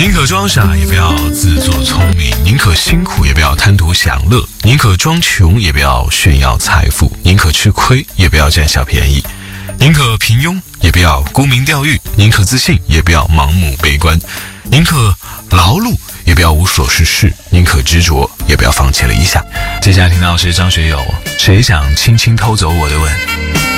宁可装傻也不要自作聪明，宁可辛苦也不要贪图享乐，宁可装穷也不要炫耀财富，宁可吃亏也不要占小便宜，宁可平庸也不要沽名钓誉，宁可自信也不要盲目悲观，宁可劳碌也不要无所事事，宁可执着也不要放弃理想。接下来听到是张学友，谁想轻轻偷走我的吻。